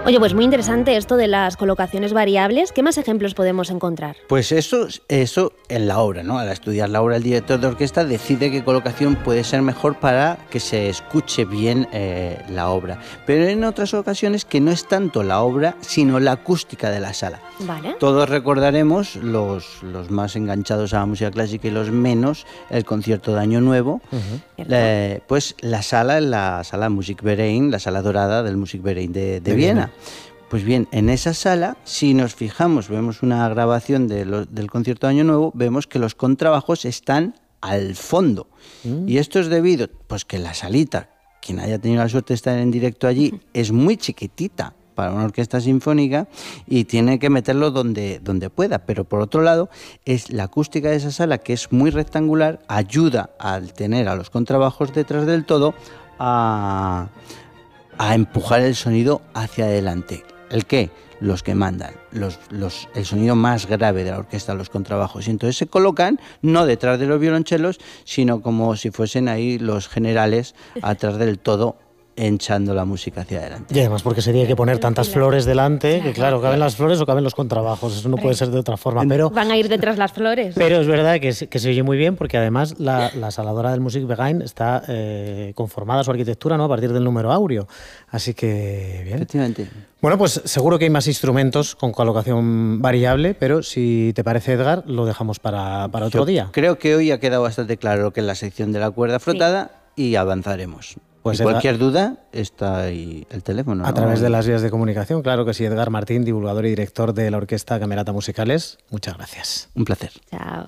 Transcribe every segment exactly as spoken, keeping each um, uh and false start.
Oye, pues muy interesante esto de las colocaciones variables. ¿Qué más ejemplos podemos encontrar? Pues eso, eso en la obra, ¿no? Al estudiar la obra, el director de orquesta decide qué colocación puede ser mejor para que se escuche bien eh, la obra. Pero en otras ocasiones que no es tanto la obra, sino la acústica de la sala. Vale. Todos recordaremos, los, los más enganchados a la música clásica y los menos, el concierto de Año Nuevo. Uh-huh. eh, pues la sala, la sala Musikverein, la sala dorada del Musikverein de, de, de Viena. Viena. Pues bien, en esa sala, si nos fijamos, vemos una grabación de lo, del concierto de Año Nuevo, vemos que los contrabajos están al fondo. Mm. Y esto es debido, pues que la salita, quien haya tenido la suerte de estar en directo allí, es muy chiquitita para una orquesta sinfónica y tiene que meterlo donde, donde pueda. Pero por otro lado, es la acústica de esa sala, que es muy rectangular, ayuda al tener a los contrabajos detrás del todo a, a empujar el sonido hacia adelante. ¿El qué? Los que mandan, los, los, el sonido más grave de la orquesta, los contrabajos. Y entonces se colocan no detrás de los violonchelos, sino como si fuesen ahí los generales atrás del todo, hinchando la música hacia adelante. Y además porque sería que poner tantas flores delante, que claro, caben las flores o caben los contrabajos, eso no puede ser de otra forma, pero... Van a ir detrás las flores. Pero es verdad que, que se oye muy bien porque además la, la saladora del Musikverein está eh, conformada su arquitectura, ¿no?, a partir del número áureo, así que bien. Efectivamente. Bueno, pues seguro que hay más instrumentos con colocación variable, pero si te parece, Edgar, lo dejamos para, para otro Yo día. Creo que hoy ha quedado bastante claro lo que es la sección de la cuerda frotada, sí, y avanzaremos. Pues y cualquier Edgar, duda, está ahí el teléfono, a ¿no? través de las vías de comunicación, claro que sí. Edgar Martín, divulgador y director de la Orquesta Camerata Musicales, muchas gracias. Un placer. Chao.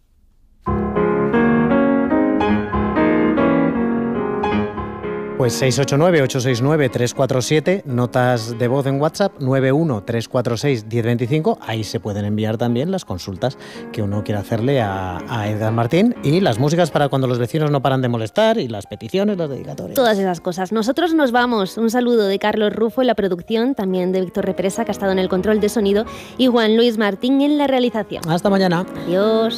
Pues seis ocho nueve, ocho seis nueve, tres cuatro siete, notas de voz en WhatsApp nueve uno tres cuatro seis, uno cero dos cinco. Ahí se pueden enviar también las consultas que uno quiera hacerle a, a Edgar Martín y las músicas para cuando los vecinos no paran de molestar y las peticiones, las dedicatorias. Todas esas cosas. Nosotros nos vamos. Un saludo de Carlos Rufo en la producción, también de Víctor Represa, que ha estado en el control de sonido, y Juan Luis Martín en la realización. Hasta mañana. Adiós.